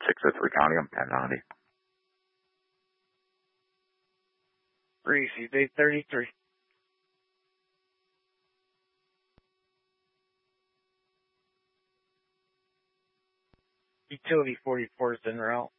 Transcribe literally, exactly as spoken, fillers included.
six oh three County, I'm ten ninety. Receive eight thirty-three. Utility forty-four is en route.